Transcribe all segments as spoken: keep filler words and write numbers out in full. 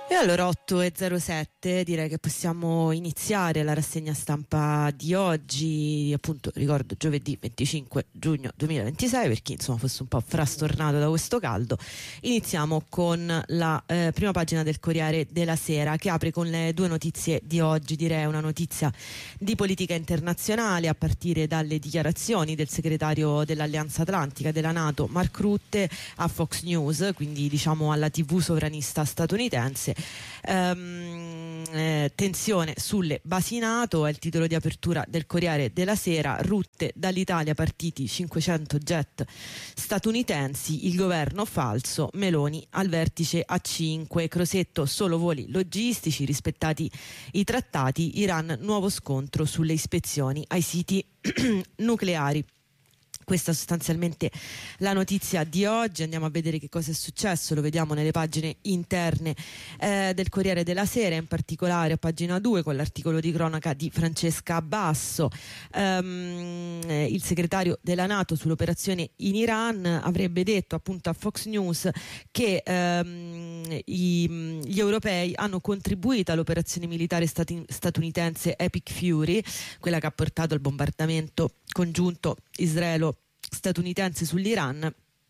E allora otto e zero sette, direi che possiamo iniziare la rassegna stampa di oggi, appunto ricordo giovedì venticinque giugno duemilaventisei, per chi insomma fosse un po' frastornato da questo caldo. Iniziamo con la eh, prima pagina del Corriere della Sera, che apre con le due notizie di oggi, direi una notizia di politica internazionale a partire dalle dichiarazioni del segretario dell'Alleanza Atlantica della NATO Mark Rutte a Fox News, quindi diciamo alla tivù sovranista statunitense. Um, eh, tensione sulle basi NATO è il titolo di apertura del Corriere della Sera. Rutte: dall'Italia partiti cinquecento jet statunitensi, il governo falso, Meloni al vertice A cinque, Crosetto: solo voli logistici, rispettati i trattati, Iran nuovo scontro sulle ispezioni ai siti nucleari. Questa sostanzialmente la notizia di oggi. Andiamo a vedere che cosa è successo, lo vediamo nelle pagine interne eh, del Corriere della Sera, in particolare a pagina due con l'articolo di cronaca di Francesca Basso. Um, eh, il segretario della NATO sull'operazione in Iran avrebbe detto appunto a Fox News che um, i, gli europei hanno contribuito all'operazione militare stati, statunitense Epic Fury, quella che ha portato al bombardamento congiunto israelo-statunitense sull'Iran,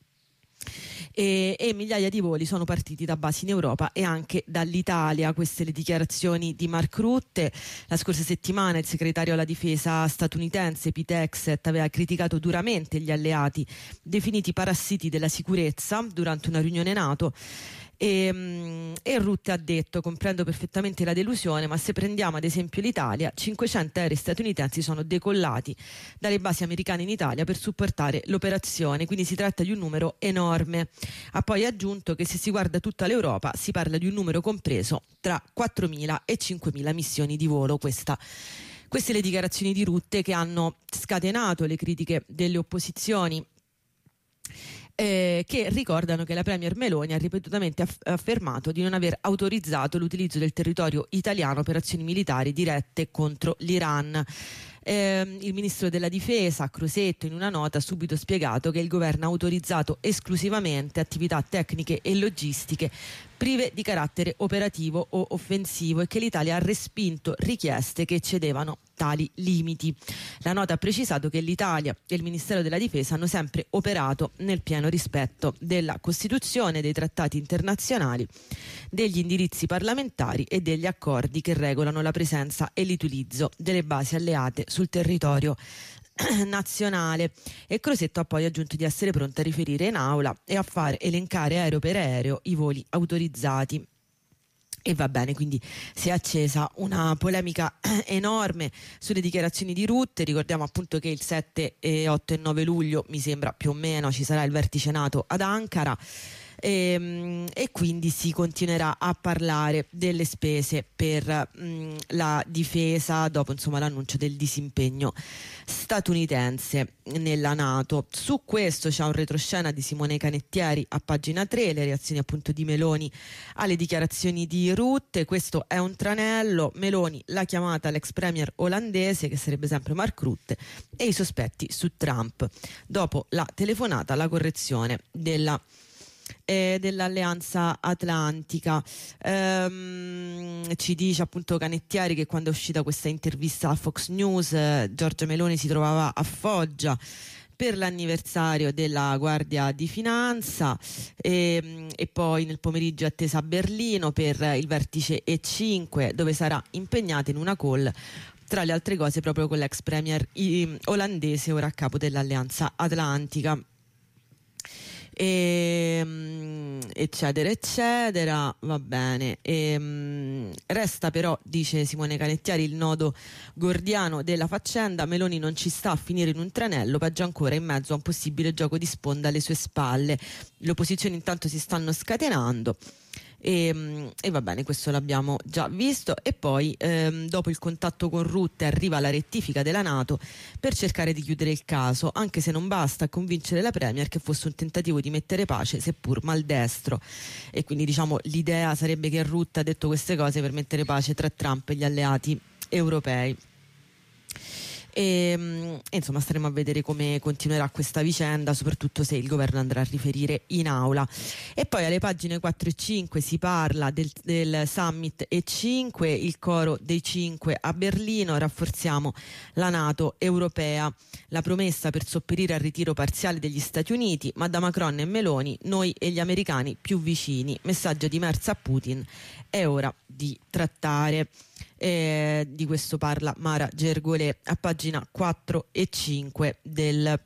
e, e migliaia di voli sono partiti da basi in Europa e anche dall'Italia. Queste le dichiarazioni di Mark Rutte. La scorsa settimana il segretario alla difesa statunitense Pete Hegseth aveva criticato duramente gli alleati definiti parassiti della sicurezza durante una riunione NATO. E, e Rutte ha detto: comprendo perfettamente la delusione, ma se prendiamo ad esempio l'Italia, cinquecento aerei statunitensi sono decollati dalle basi americane in Italia per supportare l'operazione, quindi si tratta di un numero enorme. Ha poi aggiunto che se si guarda tutta l'Europa si parla di un numero compreso tra quattromila e cinquemila missioni di volo. Questa Queste le dichiarazioni di Rutte, che hanno scatenato le critiche delle opposizioni, Eh, che ricordano che la premier Meloni ha ripetutamente aff- affermato di non aver autorizzato l'utilizzo del territorio italiano per azioni militari dirette contro l'Iran. Eh, il ministro della difesa Crosetto in una nota ha subito spiegato che il governo ha autorizzato esclusivamente attività tecniche e logistiche prive di carattere operativo o offensivo e che l'Italia ha respinto richieste che eccedevano tali limiti. La nota ha precisato che l'Italia e il Ministero della Difesa hanno sempre operato nel pieno rispetto della Costituzione, dei trattati internazionali, degli indirizzi parlamentari e degli accordi che regolano la presenza e l'utilizzo delle basi alleate sul territorio nazionale. E Crosetto ha poi aggiunto di essere pronto a riferire in aula e a far elencare aereo per aereo i voli autorizzati. E va bene, quindi si è accesa una polemica enorme sulle dichiarazioni di Rutte. Ricordiamo appunto che il sette, otto e nove luglio, mi sembra più o meno, ci sarà il vertice NATO ad Ankara. E, e quindi si continuerà a parlare delle spese per mh, la difesa dopo insomma l'annuncio del disimpegno statunitense nella NATO. Su questo c'è un retroscena di Simone Canettieri a pagina tre, le reazioni appunto di Meloni alle dichiarazioni di Rutte. Questo è un tranello: Meloni l'ha chiamata l'ex premier olandese, che sarebbe sempre Mark Rutte, e i sospetti su Trump dopo la telefonata, la correzione della Eh, dell'Alleanza Atlantica. Ehm, ci dice appunto Canettieri che quando è uscita questa intervista a Fox News eh, Giorgia Meloni si trovava a Foggia per l'anniversario della Guardia di Finanza e, e poi nel pomeriggio è attesa a Berlino per il vertice E cinque, dove sarà impegnata in una call, tra le altre cose, proprio con l'ex premier i, olandese, ora a capo dell'Alleanza Atlantica. E, eccetera eccetera, va bene. E, resta però, dice Simone Canettieri, il nodo gordiano della faccenda: Meloni non ci sta a finire in un tranello, peggio ancora in mezzo a un possibile gioco di sponda alle sue spalle. Le opposizioni intanto si stanno scatenando. E, e va bene, questo l'abbiamo già visto. E poi ehm, dopo il contatto con Rutte arriva la rettifica della NATO per cercare di chiudere il caso, anche se non basta a convincere la premier che fosse un tentativo di mettere pace, seppur maldestro. E quindi diciamo l'idea sarebbe che Rutte ha detto queste cose per mettere pace tra Trump e gli alleati europei. E, e insomma staremo a vedere come continuerà questa vicenda, soprattutto se il governo andrà a riferire in aula. E poi alle pagine quattro e cinque si parla del, del summit E cinque, il coro dei cinque a Berlino, rafforziamo la NATO europea, la promessa per sopperire al ritiro parziale degli Stati Uniti, ma da Macron e Meloni noi e gli americani più vicini, messaggio di Merz a Putin, è ora di trattare. Eh, di questo parla Mara Gergolè a pagina quattro e cinque del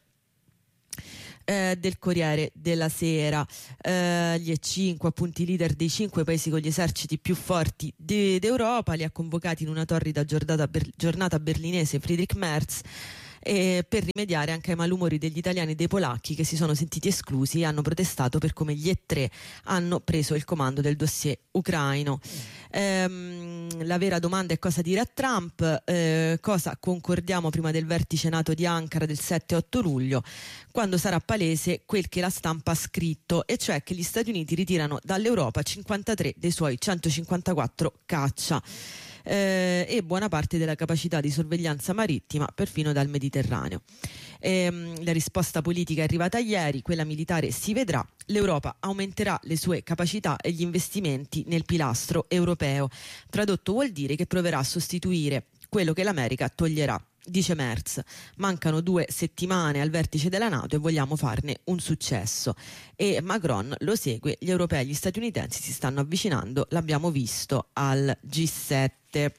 Eh, del Corriere della Sera. Eh, gli E cinque, appunto, i leader dei cinque paesi con gli eserciti più forti de- d'Europa, li ha convocati in una torrida giornata, ber- giornata berlinese Friedrich Merz, eh, per rimediare anche ai malumori degli italiani e dei polacchi che si sono sentiti esclusi e hanno protestato per come gli E tre hanno preso il comando del dossier ucraino. Ehm, la vera domanda è cosa dire a Trump, eh, cosa concordiamo prima del vertice NATO di Ankara del sette otto luglio, quando sarà palese quel che la stampa ha scritto, e cioè che gli Stati Uniti ritirano dall'Europa cinquantatré dei suoi centocinquantaquattro caccia eh, e buona parte della capacità di sorveglianza marittima perfino dal Mediterraneo. Ehm, la risposta politica è arrivata ieri, quella militare si vedrà. L'Europa aumenterà le sue capacità e gli investimenti nel pilastro europeo. Tradotto vuol dire che proverà a sostituire quello che l'America toglierà. Dice Merz, mancano due settimane al vertice della NATO e vogliamo farne un successo. E Macron lo segue, gli europei e gli statunitensi si stanno avvicinando, l'abbiamo visto al G sette.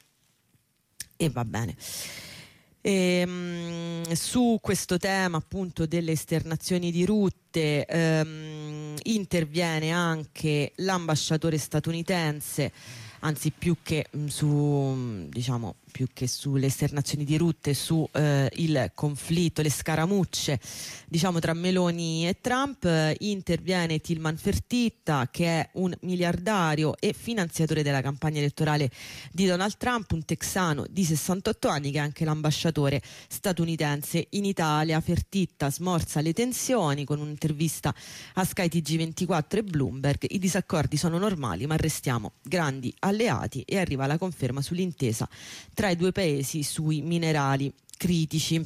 E va bene. E, mh, su questo tema appunto delle esternazioni di rotte ehm, interviene anche l'ambasciatore statunitense, anzi più che mh, su diciamo più che sulle esternazioni di rotte, su eh, il conflitto, le scaramucce diciamo tra Meloni e Trump, eh, interviene Tilman Fertitta, che è un miliardario e finanziatore della campagna elettorale di Donald Trump, un texano di sessantotto anni che è anche l'ambasciatore statunitense in Italia. Fertitta smorza le tensioni con un'intervista a Sky T G ventiquattro e Bloomberg: i disaccordi sono normali ma restiamo grandi alleati, e arriva la conferma sull'intesa tra i due paesi sui minerali critici.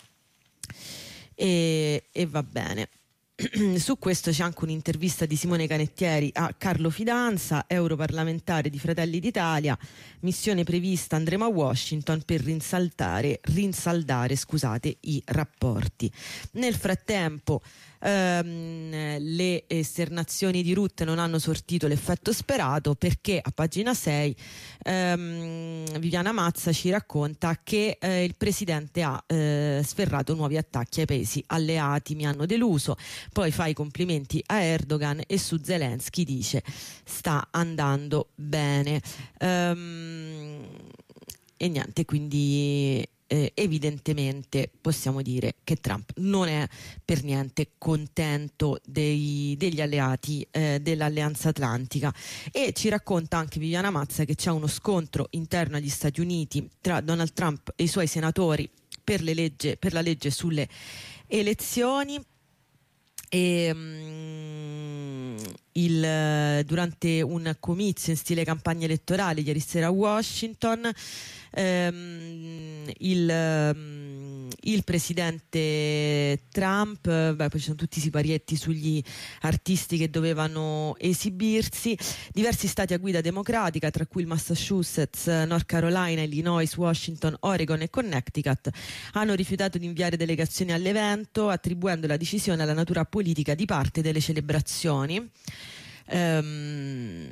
E, e va bene. Su questo c'è anche un'intervista di Simone Canettieri a Carlo Fidanza, europarlamentare di Fratelli d'Italia. Missione prevista, andremo a Washington per rinsaltare, rinsaldare scusate, i rapporti. Nel frattempo ehm, le esternazioni di Rutte non hanno sortito l'effetto sperato, perché a pagina sei ehm, Viviana Mazza ci racconta che eh, il presidente ha eh, sferrato nuovi attacchi ai paesi alleati, mi hanno deluso. Poi fa i complimenti a Erdogan e su Zelensky dice sta andando bene. Um, e niente, quindi eh, evidentemente possiamo dire che Trump non è per niente contento dei, degli alleati eh, dell'Alleanza Atlantica. E ci racconta anche Viviana Mazza che c'è uno scontro interno agli Stati Uniti tra Donald Trump e i suoi senatori per, le legge, per la legge sulle elezioni. E, um, il, durante un comizio in stile campagna elettorale ieri sera a Washington, um, il, um, il presidente Trump, beh, poi ci sono tutti i siparietti sugli artisti che dovevano esibirsi, diversi stati a guida democratica, tra cui il Massachusetts, North Carolina, Illinois, Washington, Oregon e Connecticut, hanno rifiutato di inviare delegazioni all'evento, attribuendo la decisione alla natura politica di parte delle celebrazioni um,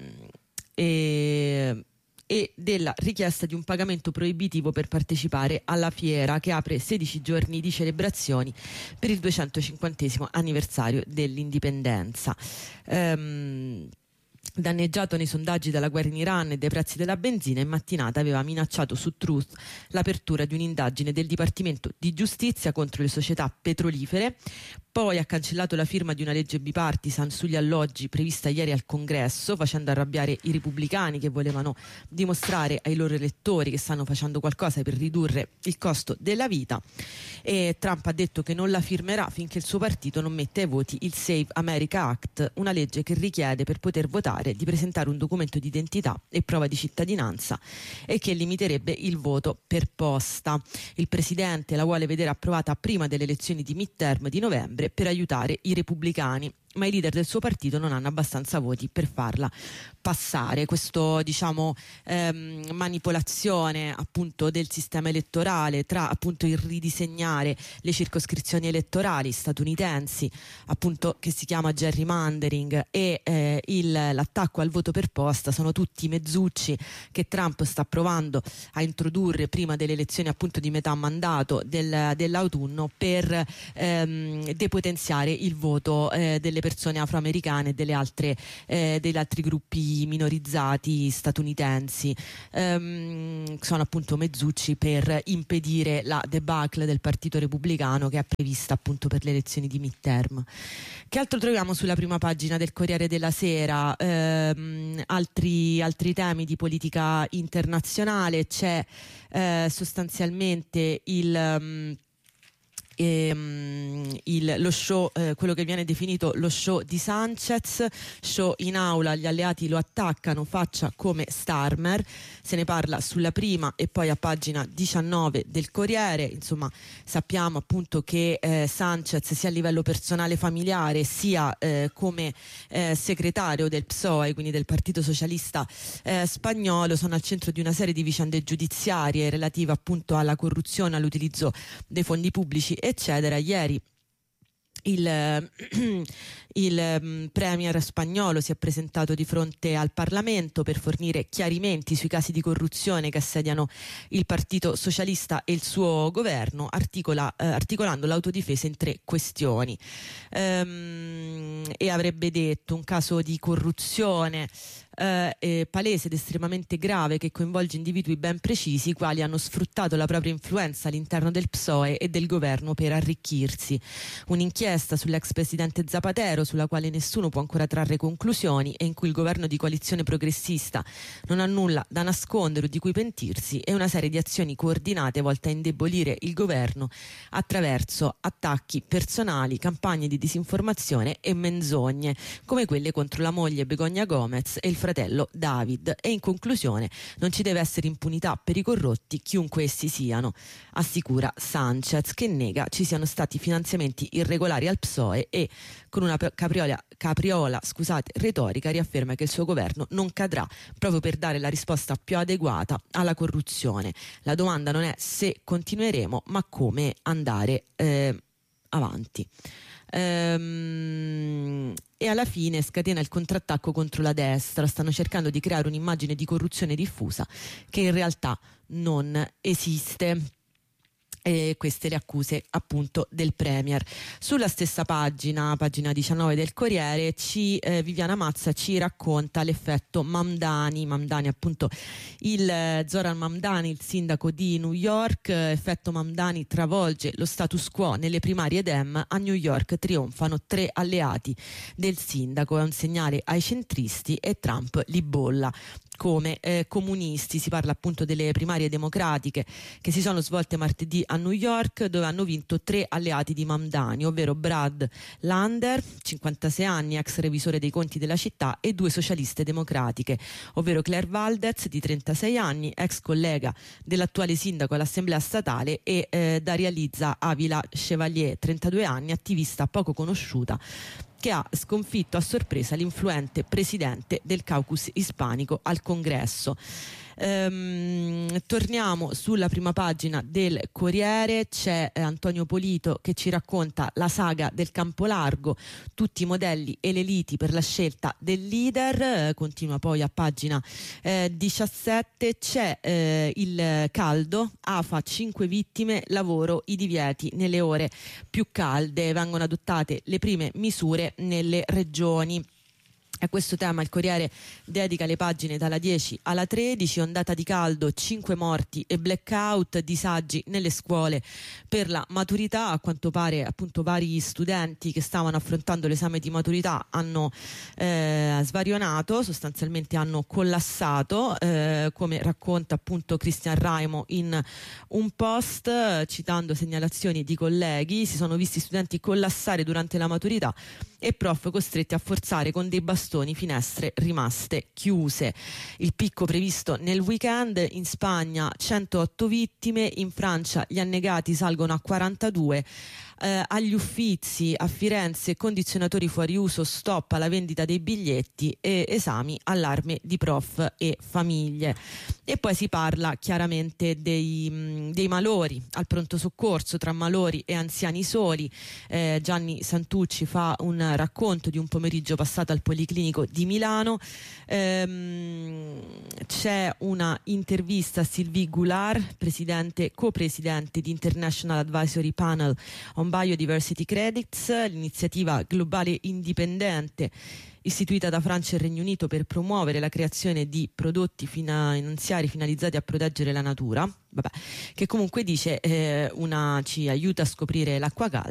e e della richiesta di un pagamento proibitivo per partecipare alla fiera, che apre sedici giorni di celebrazioni per il duecentocinquantesimo anniversario dell'indipendenza. Um, Danneggiato nei sondaggi dalla guerra in Iran e dai prezzi della benzina, in mattinata aveva minacciato su Truth l'apertura di un'indagine del Dipartimento di Giustizia contro le società petrolifere. Poi ha cancellato la firma di una legge bipartisan sugli alloggi prevista ieri al Congresso, facendo arrabbiare i repubblicani che volevano dimostrare ai loro elettori che stanno facendo qualcosa per ridurre il costo della vita. E Trump ha detto che non la firmerà finché il suo partito non mette ai voti il Save America Act, una legge che richiede per poter votare vietare di presentare un documento di identità e prova di cittadinanza e che limiterebbe il voto per posta. Il presidente la vuole vedere approvata prima delle elezioni di midterm di novembre per aiutare i repubblicani, ma i leader del suo partito non hanno abbastanza voti per farla passare. Questo, diciamo, ehm, manipolazione appunto del sistema elettorale tra appunto il ridisegnare le circoscrizioni elettorali statunitensi, appunto, che si chiama gerrymandering, e eh, il, l'attacco al voto per posta sono tutti mezzucci che Trump sta provando a introdurre prima delle elezioni appunto di metà mandato del, dell'autunno per ehm, depotenziare il voto eh, delle persone afroamericane e delle altre, eh, degli altri gruppi minorizzati statunitensi. Ehm, sono appunto mezzucci per impedire la debacle del Partito Repubblicano che è prevista appunto per le elezioni di midterm. Che altro troviamo sulla prima pagina del Corriere della Sera? Ehm, altri, altri temi di politica internazionale. C'è eh, sostanzialmente il um, Ehm, il, lo show, eh, quello che viene definito lo show di Sanchez, show in aula, gli alleati lo attaccano, faccia come Starmer, se ne parla sulla prima e poi a pagina diciannove del Corriere. Insomma, sappiamo appunto che eh, Sanchez, sia a livello personale familiare sia eh, come eh, segretario del P S O E, quindi del Partito Socialista eh, Spagnolo, sono al centro di una serie di vicende giudiziarie relative appunto alla corruzione, all'utilizzo dei fondi pubblici eccetera. Ieri il, il um, premier spagnolo si è presentato di fronte al Parlamento per fornire chiarimenti sui casi di corruzione che assediano il Partito Socialista e il suo governo, articola, eh, articolando l'autodifesa in tre questioni. Ehm, e avrebbe detto: un caso di corruzione Eh, eh, palese ed estremamente grave che coinvolge individui ben precisi, i quali hanno sfruttato la propria influenza all'interno del P S O E e del governo per arricchirsi. Un'inchiesta sull'ex presidente Zapatero, sulla quale nessuno può ancora trarre conclusioni e in cui il governo di coalizione progressista non ha nulla da nascondere o di cui pentirsi, e una serie di azioni coordinate volte a indebolire il governo attraverso attacchi personali, campagne di disinformazione e menzogne, come quelle contro la moglie Begoña Gomez e il fratello David. E in conclusione, non ci deve essere impunità per i corrotti, chiunque essi siano, assicura Sanchez, che nega ci siano stati finanziamenti irregolari al P S O E e con una capriola, capriola scusate, retorica riafferma che il suo governo non cadrà, proprio per dare la risposta più adeguata alla corruzione. La domanda non è se continueremo, ma come andare eh, avanti. Ehm, e alla fine scatena il contrattacco contro la destra. Stanno cercando di creare un'immagine di corruzione diffusa che in realtà non esiste. E queste le accuse appunto del premier. Sulla stessa pagina, pagina diciannove del Corriere, ci, eh, Viviana Mazza ci racconta l'effetto Mamdani. Mamdani appunto il eh, Zoran Mamdani, il sindaco di New York. Effetto Mamdani travolge lo status quo nelle primarie Dem. A New York trionfano tre alleati del sindaco, è un segnale ai centristi e Trump li bolla come eh, comunisti. Si parla appunto delle primarie democratiche che si sono svolte martedì a New York, dove hanno vinto tre alleati di Mamdani, ovvero Brad Lander, cinquantasei anni, ex revisore dei conti della città, e due socialiste democratiche, ovvero Claire Valdez, di trentasei anni, ex collega dell'attuale sindaco all'Assemblea statale, e eh, Daria Liza Avila Chevalier, trentadue anni, attivista poco conosciuta, che ha sconfitto a sorpresa l'influente presidente del caucus ispanico al Congresso. Ehm, torniamo sulla prima pagina del Corriere. C'è eh, Antonio Polito che ci racconta la saga del Campolargo, tutti i modelli e le liti per la scelta del leader. Eh, continua poi a pagina eh, diciassette. C'è eh, il caldo, A F A cinque vittime, lavoro, i divieti nelle ore più calde, vengono adottate le prime misure nelle regioni. A questo tema il Corriere dedica le pagine dalla dieci alla tredici. Ondata di caldo, cinque morti e blackout, disagi nelle scuole per la maturità. A quanto pare appunto vari studenti che stavano affrontando l'esame di maturità hanno eh, svarionato, sostanzialmente hanno collassato, eh, come racconta appunto Cristian Raimo in un post, citando segnalazioni di colleghi. Si sono visti studenti collassare durante la maturità e prof costretti a forzare con dei bastoni finestre rimaste chiuse. Il picco previsto nel weekend: in Spagna centootto vittime, in Francia gli annegati salgono a quarantadue. Eh, agli Uffizi a Firenze condizionatori fuori uso, stop alla vendita dei biglietti e esami, allarme di prof e famiglie. E poi si parla chiaramente dei, mh, dei malori al pronto soccorso, tra malori e anziani soli. eh, Gianni Santucci fa un racconto di un pomeriggio passato al Policlinico di Milano. ehm, c'è una intervista a Sylvie Goulart, presidente, co-presidente di International Advisory Panel on Biodiversity Credits, l'iniziativa globale indipendente istituita da Francia e Regno Unito per promuovere la creazione di prodotti finanziari finalizzati a proteggere la natura. Vabbè, che comunque dice eh, una ci aiuta a scoprire l'acqua calda